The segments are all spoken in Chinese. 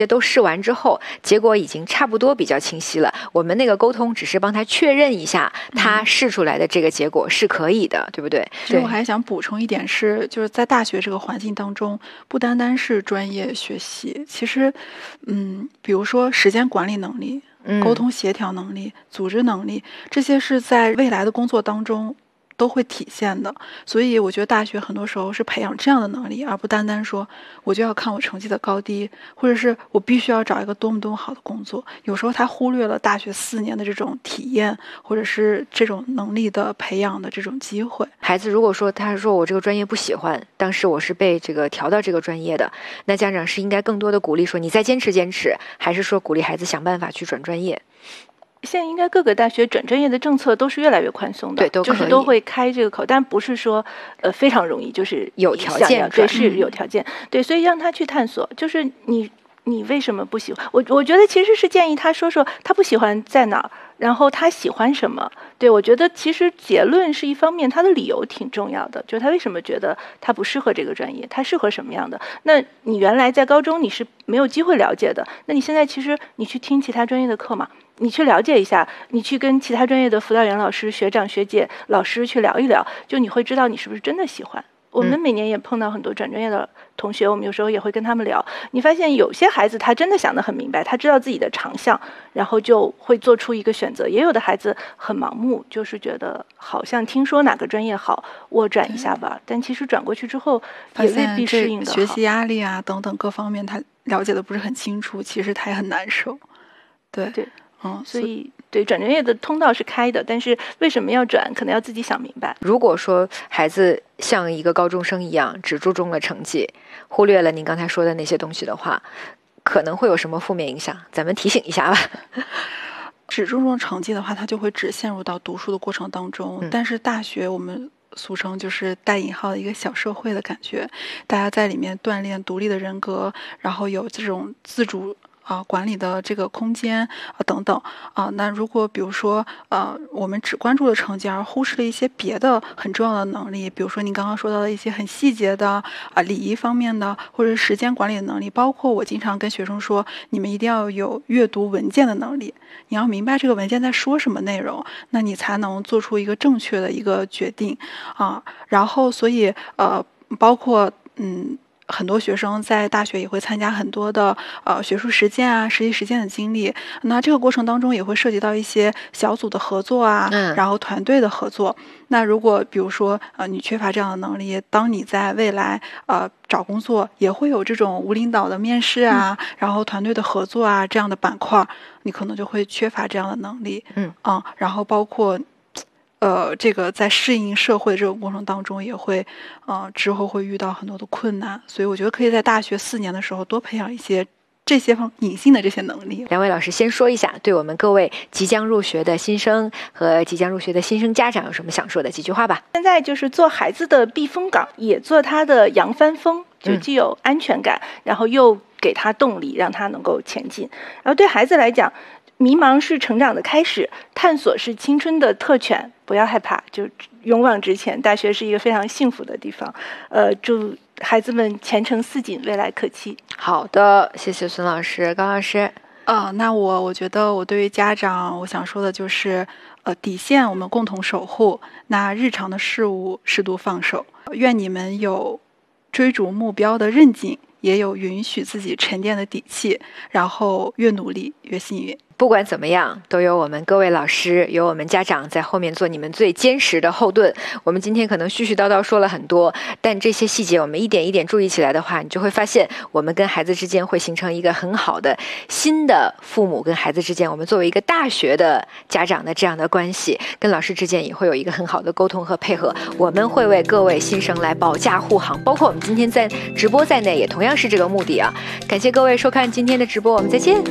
都试完之后，结果已经差不多比较清晰了。我们那个沟通只是帮他确认一下，他试出来的这个结果是可以的，对不对？ 其实我还想补充一点是，就是在大学这个环境当中，不单单是专业学习，其实，比如说时间管理能力、沟通协调能力、组织能力，这些是在未来的工作当中都会体现的。所以我觉得大学很多时候是培养这样的能力，而不单单说我就要看我成绩的高低，或者是我必须要找一个多么好的工作。有时候他忽略了大学4年的这种体验，或者是这种能力的培养的这种机会。 孩子如果说他说我这个专业不喜欢，当时我是被这个调到这个专业的，那家长是应该更多的鼓励说你再坚持坚持，还是说鼓励孩子想办法去转专业？ 现在应该各个大学转专业的政策都是越来越宽松的， 对， 就是都会开这个口，但不是说非常容易，就是有条件对，是有条件，对，所以让他去探索，就是你为什么不喜欢？我觉得其实是建议他说说他不喜欢在哪儿，然后他喜欢什么。对，我觉得其实结论是一方面，他的理由挺重要的，就是他为什么觉得他不适合这个专业，他适合什么样的。那你原来在高中你是没有机会了解的，那你现在其实你去听其他专业的课嘛，你去了解一下，你去跟其他专业的辅导员老师、学长学姐、老师去聊一聊，就你会知道你是不是真的喜欢。我们每年也碰到很多转专业的同学，我们有时候也会跟他们聊。你发现有些孩子他真的想得很明白，他知道自己的长项，然后就会做出一个选择。也有的孩子很盲目，就是觉得好像听说哪个专业好，我转一下吧。但其实转过去之后，也未必适应的好。 学习压力啊等等各方面，他了解的不是很清楚，其实他也很难受。对。 所以对转专业的通道是开的，但是为什么要转，可能要自己想明白。 如果说孩子像一个高中生一样，只注重了成绩，忽略了您刚才说的那些东西的话，可能会有什么负面影响？咱们提醒一下吧。 只注重成绩的话，他就会只陷入到读书的过程当中。但是大学我们俗称就是带引号的一个小社会的感觉，大家在里面锻炼独立的人格，然后有这种自主管理的这个空间等等那如果比如说我们只关注了成绩，而忽视了一些别的很重要的能力，比如说您刚刚说到的一些很细节的礼仪方面的，或者时间管理的能力，包括我经常跟学生说，你们一定要有阅读文件的能力，你要明白这个文件在说什么内容，那你才能做出一个正确的一个决定然后所以包括很多学生在大学也会参加很多的学术实践啊、实习实践的经历。那这个过程当中也会涉及到一些小组的合作然后团队的合作。那如果比如说你缺乏这样的能力，当你在未来找工作也会有这种无领导的面试然后团队的合作这样的板块，你可能就会缺乏这样的能力。然后包括这个在适应社会这种过程当中，也会之后会遇到很多的困难，所以我觉得可以在大学4年的时候多培养一些这些隐性的这些能力。 两位老师先说一下，对我们各位即将入学的新生和即将入学的新生家长有什么想说的几句话吧。 现在就是做孩子的避风港，也做他的扬帆风，就既有安全感，然后又给他动力，让他能够前进。然后对孩子来讲，迷茫是成长的开始，探索是青春的特权，不要害怕，就勇往直前。大学是一个非常幸福的地方，祝孩子们前程似锦，未来可期。 好的，谢谢孙老师。高老师， 那我觉得我对于家长我想说的就是底线我们共同守护，那日常的事物适度放手。愿你们有追逐目标的韧劲，也有允许自己沉淀的底气，然后越努力越幸运。 不管怎么样，都有我们各位老师，有我们家长在后面做你们最坚实的后盾。我们今天可能絮絮叨叨说了很多，但这些细节我们一点一点注意起来的话，你就会发现我们跟孩子之间会形成一个很好的新的父母跟孩子之间，我们作为一个大学的家长的这样的关系，跟老师之间也会有一个很好的沟通和配合。我们会为各位新生来保驾护航，包括我们今天在直播在内，也同样是这个目的啊。感谢各位收看今天的直播，我们再见。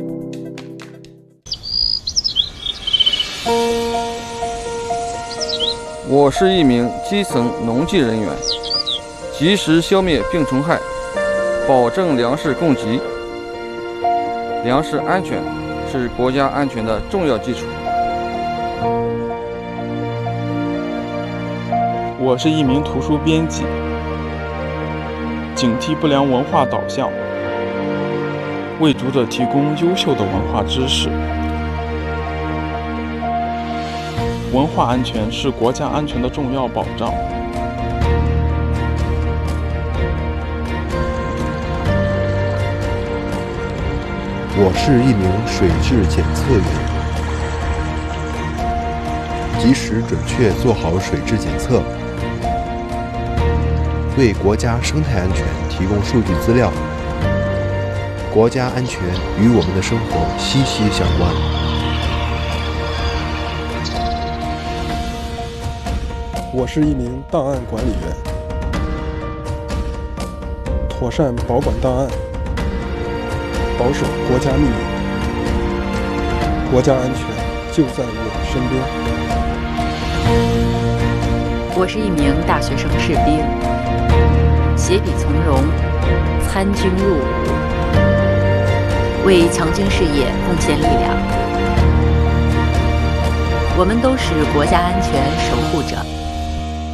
我是一名基层农技人员，及时消灭病虫害，保证粮食供给。粮食安全是国家安全的重要基础。 我是一名图书编辑，警惕不良文化导向， 为读者提供优秀的文化知识。文化安全是国家安全的重要保障。 我是一名水质检测员，及时准确做好水质检测，为国家生态安全提供数据资料。国家安全与我们的生活息息相关。 我是一名档案管理员，妥善保管档案，保守国家秘密，国家安全就在我身边。 我是一名大学生士兵，携笔从戎，参军入伍，为强军事业贡献力量。我们都是国家安全守护者。